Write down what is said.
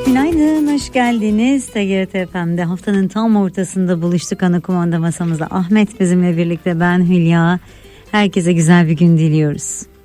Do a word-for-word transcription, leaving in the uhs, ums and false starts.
Günaydın, hoş geldiniz. T G R T F M'de haftanın tam ortasında buluştuk. Ana kumanda masamızda Ahmet bizimle birlikte, ben Hülya. Herkese güzel bir gün diliyoruz.